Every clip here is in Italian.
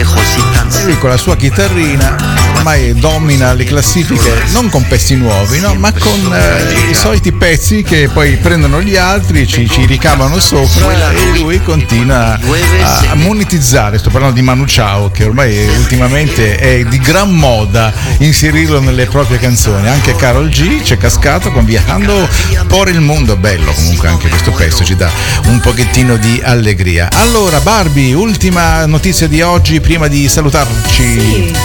Lui con la sua chitarrina ormai domina le classifiche, non con pezzi nuovi, no? Ma con i soliti pezzi che poi prendono gli altri, ci ricavano sopra, e lui continua a monetizzare. Sto parlando di Manu Chao, che ormai ultimamente è di gran moda inserirlo nelle proprie canzoni. Anche Karol G c'è cascato con Viajando por il mondo. Bello comunque anche questo pezzo, ci dà un pochettino di allegria. Allora Barbie, ultima notizia di oggi prima di salutarci.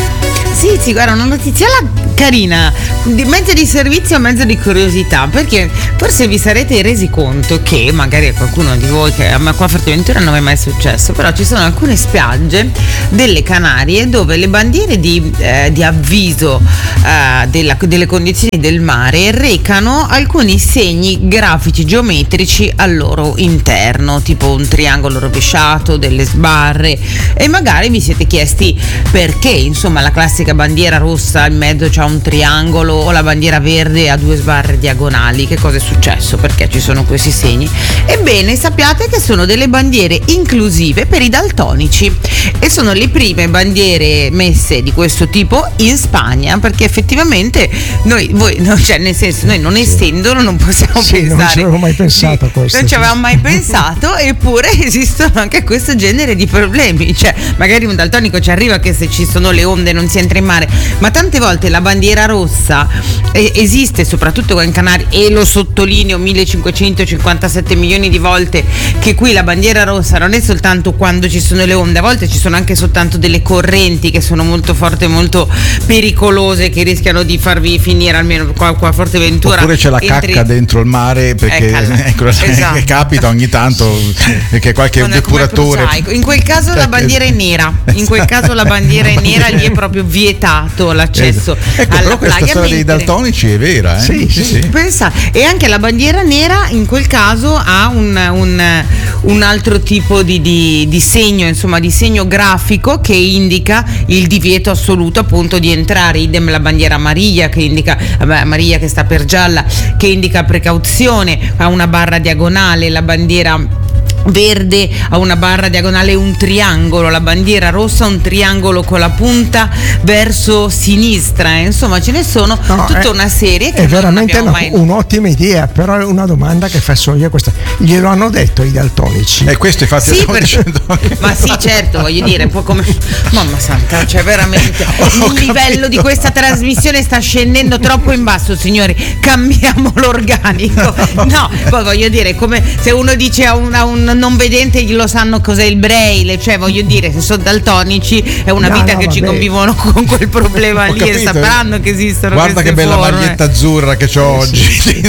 Sì, guarda, una notizia carina, mezzo di servizio, mezzo di curiosità, perché forse vi sarete resi conto che magari a qualcuno di voi, che a me qua a Forteventura non è mai successo, però ci sono alcune spiagge delle Canarie dove le bandiere di avviso delle condizioni del mare recano alcuni segni grafici geometrici al loro interno, tipo un triangolo rovesciato, delle sbarre, e magari vi siete chiesti perché, insomma, la classica bandiera rossa in mezzo c'ha un triangolo, o la bandiera verde ha due sbarre diagonali. Che cosa è successo? Perché ci sono questi segni? Ebbene, sappiate che sono delle bandiere inclusive per i daltonici, e sono le prime bandiere messe di questo tipo in Spagna, perché effettivamente noi non essendolo non possiamo pensare. Non ci avevo mai pensato a questo. Non ci avevamo mai pensato, eppure esistono anche questo genere di problemi. Cioè, magari un daltonico ci arriva che se ci sono le onde non si entra in mare, ma tante volte la bandiera rossa esiste soprattutto in Canarie, e lo sottolineo 1557 milioni di volte, che qui la bandiera rossa non è soltanto quando ci sono le onde, a volte ci sono anche soltanto delle correnti che sono molto forti e molto pericolose, che rischiano di farvi finire, almeno qua a Forteventura. Oppure c'è la cacca dentro il mare, perché esatto. Capita ogni tanto che qualche depuratore. In quel caso la bandiera è nera, in quel caso la bandiera è nera, lì è proprio vietato l'accesso ecco, alla però questa playa, storia dei daltonici è vera, eh? Sì. Pensa, e anche la bandiera nera in quel caso ha un altro tipo di segno, insomma, di segno grafico che indica il divieto assoluto appunto di entrare. Idem la bandiera amariglia, che indica amariglia, che sta per gialla, che indica precauzione, ha una barra diagonale. La bandiera verde ha una barra diagonale e un triangolo, la bandiera rossa un triangolo con la punta verso sinistra, insomma ce ne sono tutta una serie che è veramente un'ottima idea. Però è una domanda che faccio io, questa glielo hanno detto i daltonici? E questo infatti sì, ma sì, certo, voglio dire, un po' come mamma santa, cioè veramente il livello di questa trasmissione sta scendendo troppo in basso, signori, cambiamo l'organico. No, poi voglio dire, come se uno dice a un non vedente glielo sanno cos'è il braille, cioè voglio dire, se sono daltonici è una vita che ci convivono con quel problema lì, capito, e sapranno che esistono. Guarda che bella maglietta azzurra che c'ho oggi.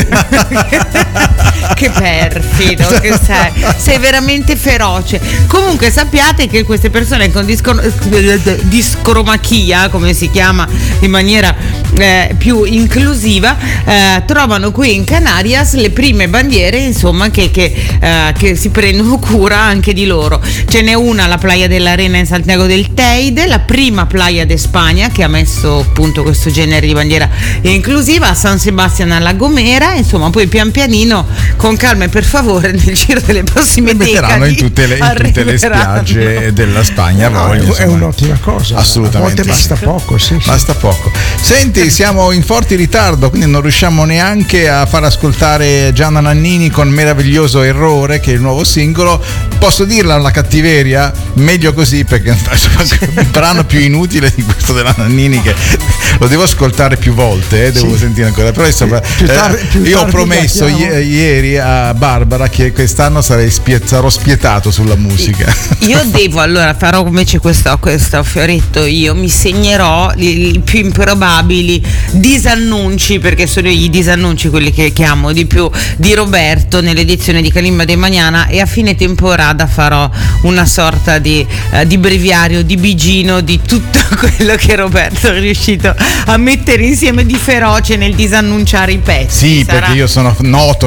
Che perfido che sei veramente feroce. Comunque sappiate che queste persone con discromachia, come si chiama in maniera più inclusiva, trovano qui in Canarias le prime bandiere, insomma, che si prendono cura anche di loro. Ce n'è una alla Playa dell'Arena in Santiago del Teide, la prima playa de Spagna che ha messo appunto questo genere di bandiera inclusiva, a San Sebastian alla Gomera, insomma, poi pian pianino, con calma e per favore, nel giro delle prossime decadi in tutte le spiagge della Spagna. È un'ottima cosa, assolutamente. A volte basta poco, sì. Basta poco. Senti, siamo in forte ritardo, quindi non riusciamo neanche a far ascoltare Gianna Nannini con Meraviglioso Errore, che è il nuovo singolo. Posso dirla una cattiveria? Meglio così, perché è un brano più inutile di questo della Nannini, che lo devo ascoltare più volte, devo sentire ancora. Però insomma, io ho promesso ieri a Barbara che quest'anno sarò spietato sulla musica. Io allora farò invece questo fioretto, io mi segnerò i più improbabili disannunci, perché sono i disannunci quelli che amo di più, di Roberto nell'edizione di Kalimba de Mañana, e a fine temporada farò una sorta di breviario, di bigino di tutto quello che Roberto è riuscito a mettere insieme di feroce nel disannunciare i pezzi. Sì, perché io sono noto, no, per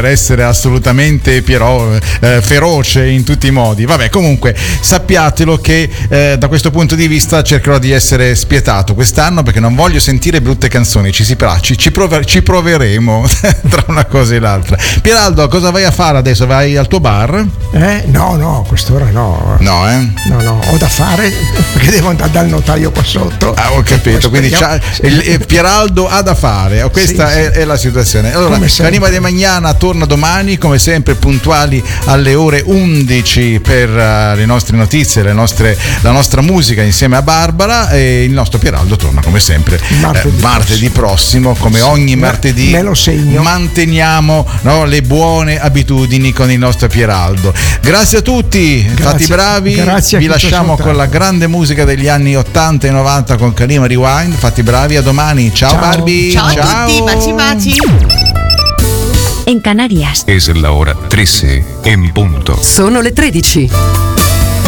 essere assolutamente feroce in tutti i modi. Vabbè, comunque sappiatelo che da questo punto di vista cercherò di essere spietato quest'anno, perché non voglio sentire brutte canzoni. Ci proveremo tra una cosa e l'altra. Pieraldo, cosa vai a fare adesso? Vai al tuo bar? No, quest'ora no. No, No, ho da fare perché devo andare dal notaio qua sotto. Ah, ho capito, quindi Pieraldo ha da fare. Questa è la situazione. Allora, L'Anima di Magnana torna domani, come sempre puntuali alle ore 11 per le nostre notizie, la nostra musica insieme a Barbara, e il nostro Pieraldo torna come sempre martedì prossimo, come ogni martedì. Me lo segno. Manteniamo le buone abitudini con il nostro Pieraldo. Grazie a tutti, fate bravi. Grazie. Vi lasciamo con la grande musica degli anni 80 e 90 con Kalima Rewind. Fatti bravi, a domani. Ciao Barbie. Ciao a tutti, baci. En Canarias es la hora 13 en punto. sono le 13.